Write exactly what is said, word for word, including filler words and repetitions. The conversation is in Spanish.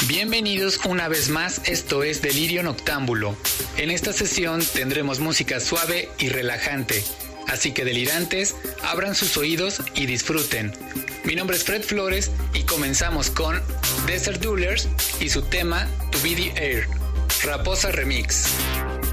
Bienvenidos una vez más, esto es Delirio Noctámbulo. En esta sesión tendremos música suave y relajante, así que delirantes, abran sus oídos y disfruten. Mi nombre es Fred Flores y comenzamos con Desert Duelers y su tema To Be The Air, Raposa Remix.